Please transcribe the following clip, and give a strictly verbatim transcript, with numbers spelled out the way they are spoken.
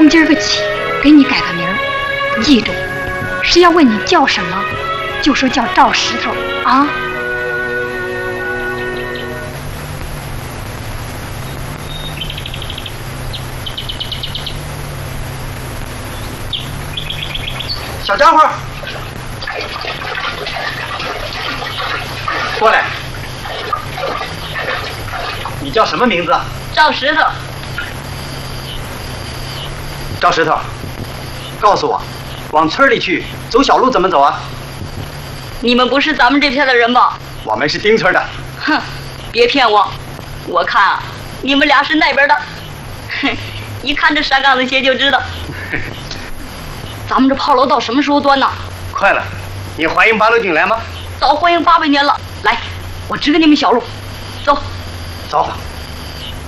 从今儿个起，给你改个名儿，记住，谁要问你叫什么，就说叫赵石头啊。 小家伙，过来。你叫什么名字？ 赵石头。 赵石头，告诉我，往村里去走小路怎么走啊？ 你们不是咱们这片的人吧？ 我们是丁村的。 哼，别骗我，我看啊，你们俩是那边的。哼，一看这山岗子鞋就知道。咱们这炮楼到什么时候端呢？ 快了，你欢迎八路军来吗？ 早欢迎八百年了。来，我指给你们小路，走。 走。